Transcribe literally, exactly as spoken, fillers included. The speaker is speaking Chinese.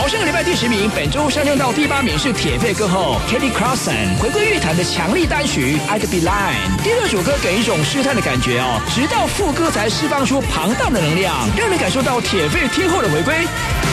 上个礼拜第十名，本周上升到第八名是铁肺歌后 Kelly Clarkson 回归乐坛的强力单曲 I'd Be Lying。第二首歌给一种试探的感觉哦，直到副歌才释放出庞大的能量，让人感受到铁肺天后的回归。